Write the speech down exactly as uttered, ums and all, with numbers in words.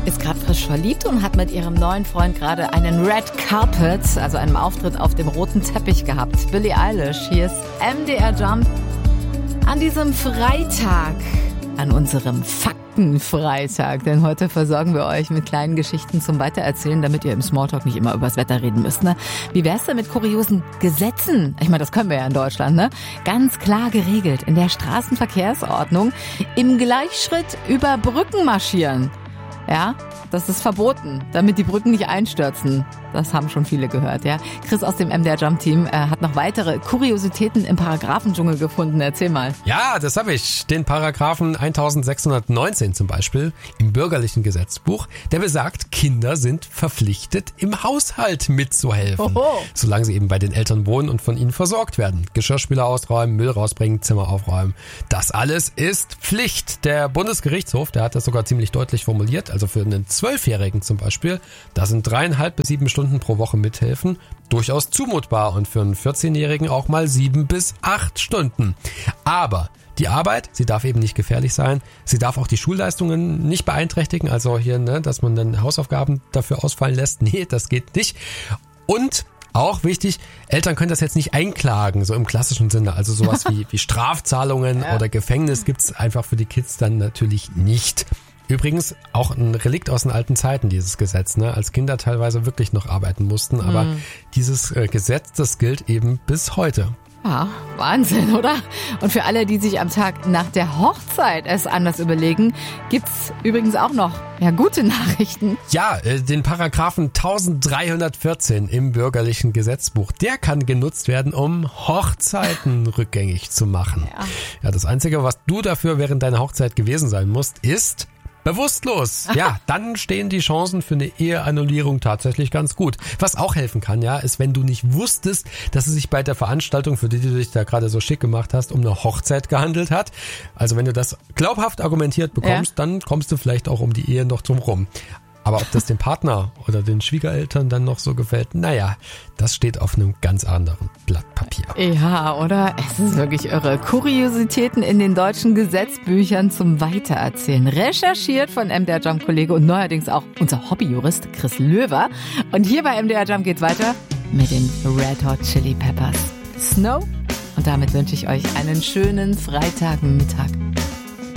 ist gerade frisch verliebt und hat mit ihrem neuen Freund gerade einen Red Carpet, also einen Auftritt auf dem roten Teppich gehabt. Billie Eilish, hier ist M D R Jump an diesem Freitag, an unserem Faktenfreitag. Denn heute versorgen wir euch mit kleinen Geschichten zum Weitererzählen, damit ihr im Smalltalk nicht immer übers Wetter reden müsst. Ne? Wie wär's denn mit kuriosen Gesetzen? Ich meine, das können wir ja in Deutschland, ne? Ganz klar geregelt in der Straßenverkehrsordnung. Im Gleichschritt über Brücken marschieren. Ja, das ist verboten, damit die Brücken nicht einstürzen. Das haben schon viele gehört, ja. Chris aus dem M D R Jump Team äh, hat noch weitere Kuriositäten im Paragraphendschungel gefunden. Erzähl mal. Ja, das habe ich. Den Paragraphen eintausendsechshundertneunzehn zum Beispiel im bürgerlichen Gesetzbuch. Der besagt, Kinder sind verpflichtet, im Haushalt mitzuhelfen. Oho. Solange sie eben bei den Eltern wohnen und von ihnen versorgt werden. Geschirrspüler ausräumen, Müll rausbringen, Zimmer aufräumen. Das alles ist Pflicht. Der Bundesgerichtshof, der hat das sogar ziemlich deutlich formuliert. Also für einen Zwölfjährigen zum Beispiel, da sind dreieinhalb bis sieben Stunden pro Woche mithelfen durchaus zumutbar und für einen vierzehnjährigen auch mal sieben bis acht Stunden. Aber die Arbeit, sie darf eben nicht gefährlich sein. Sie darf auch die Schulleistungen nicht beeinträchtigen. Also hier, ne, dass man dann Hausaufgaben dafür ausfallen lässt. Nee, das geht nicht. Und auch wichtig, Eltern können das jetzt nicht einklagen, so im klassischen Sinne. Also sowas wie, wie Strafzahlungen ja. oder Gefängnis gibt's einfach für die Kids dann natürlich nicht. Übrigens auch ein Relikt aus den alten Zeiten, dieses Gesetz, ne? Als Kinder teilweise wirklich noch arbeiten mussten. Aber mhm. dieses äh, Gesetz, das gilt eben bis heute. Ja, Wahnsinn, oder? Und für alle, die sich am Tag nach der Hochzeit es anders überlegen, gibt's übrigens auch noch ja gute Nachrichten. Ja, äh, den Paragraphen eintausenddreihundertvierzehn im bürgerlichen Gesetzbuch, der kann genutzt werden, um Hochzeiten rückgängig zu machen. Ja. ja, das Einzige, was du dafür während deiner Hochzeit gewesen sein musst, ist bewusstlos. Ja, dann stehen die Chancen für eine Eheannullierung tatsächlich ganz gut. Was auch helfen kann, ja, ist, wenn du nicht wusstest, dass es sich bei der Veranstaltung, für die du dich da gerade so schick gemacht hast, um eine Hochzeit gehandelt hat. Also wenn du das glaubhaft argumentiert bekommst, ja. dann kommst du vielleicht auch um die Ehe noch drum rum. Aber ob das dem Partner oder den Schwiegereltern dann noch so gefällt, naja, das steht auf einem ganz anderen Blatt Papier. Ja, oder? Es ist wirklich irre. Kuriositäten in den deutschen Gesetzbüchern zum Weitererzählen. Recherchiert von M D R Jump-Kollege und neuerdings auch unser Hobbyjurist Chris Löwer. Und hier bei M D R Jump geht's weiter mit den Red Hot Chili Peppers. Snow. Und damit wünsche ich euch einen schönen Freitagmittag.